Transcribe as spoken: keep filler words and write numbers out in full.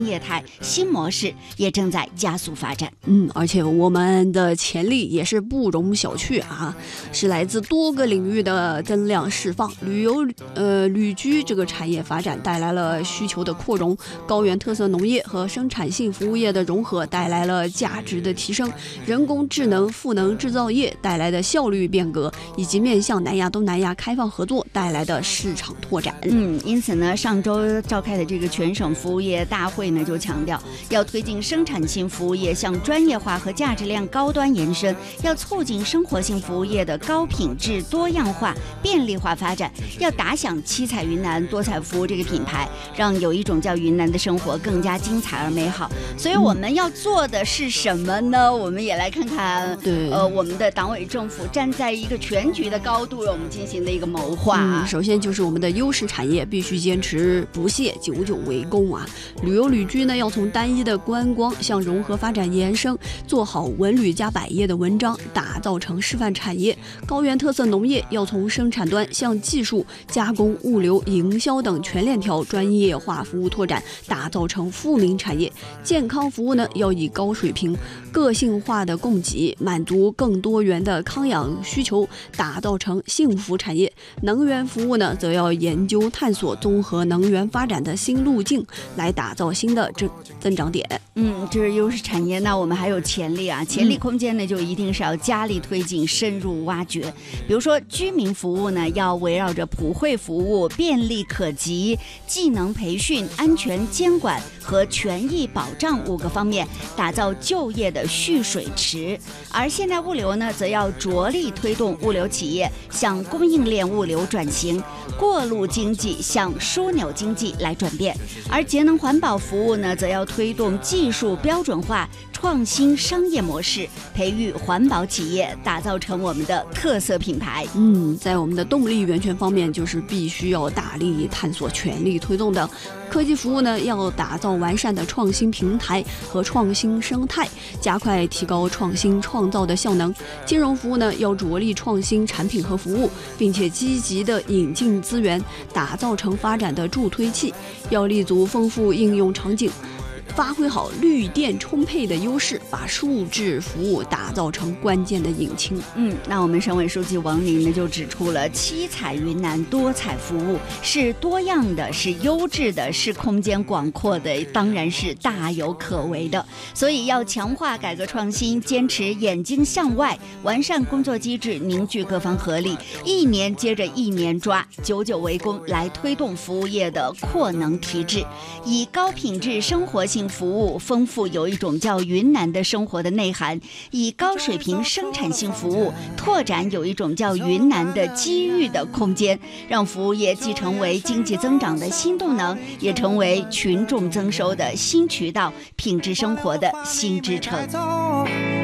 业态新模式也正在加速发展。 嗯，而且我们的潜力也是不容小觑啊，是来自多个领域的增量释放。旅游呃旅居这个产业发展带来了需求的扩容，高原特色农业和生产性服务业的融合带来了价值的提升，人工智能赋能制造业带来的效率变革，以及面向南亚东南亚开放合作带来的市场拓展。 嗯，因此呢，上周召开的这个全省服务业大会呢，就强调要推进生产性服务业向专业化和价值链高端延伸，要促进生活性服务业的高品质、多样化、便利化发展，要打响七彩云南多彩服务这个品牌，让有一种叫云南的生活更加精彩而美好。所以我们要做的是什么呢？嗯、我们也来看看， 对， 呃，我们的党委政府站在一个全局的高度，我们进行的一个谋划、啊嗯。首先就是我们的优势产业必须坚持不懈，久久为功啊。旅游旅居呢，要从单一的观光向融合发展延伸，做好文旅加百业的文章，打造成示范产业。高原特色农业要从生产端向技术、加工、物流、营销等全链条专业化服务拓展，打造成富民产业。健康服务呢，要以高水平、个性化的供给，满足更多元的康养需求，打造成幸福产业。能源服务呢，则要研究探索综合能源发展的新路径，来打造新的增增长点。 嗯，这是优势产业，那我们还有潜力啊，潜力空间呢，就一定是要加力推进、深入挖掘。比如说居民服务呢，要围绕着普惠服务、便利可及、技能培训、安全监管和权益保障五个方面，打造就业的蓄水池。而现代物流呢，则要着力推动物流企业向供应链物流转型，过路经济向枢纽经济来转变。而节能环保服务呢，则要推动技术标准化、创新商业模式，培育环保企业，打造成我们的特色品牌。 嗯，在我们的动力源泉方面，就是必须要大力探索、全力推动的。科技服务呢，要打造完善的创新平台和创新生态，加快提高创新创造的效能。金融服务呢，要着力创新产品和服务，并且积极的引进资源，打造成发展的助推器。要立足丰富应用场景，发挥好绿电充沛的优势，把数字服务打造成关键的引擎。 嗯，那我们省委书记王林呢就指出了，七彩云南多彩服务是多样的，是优质的，是空间广阔的，当然是大有可为的。所以要强化改革创新，坚持眼睛向外，完善工作机制，凝聚各方合力，一年接着一年抓，久久为功，来推动服务业的扩能提质，以高品质生活性服务丰富有一种叫云南的生活的内涵，以高水平生产性服务拓展有一种叫云南的机遇的空间，让服务业既成为经济增长的新动能，也成为群众增收的新渠道，品质生活的新支撑。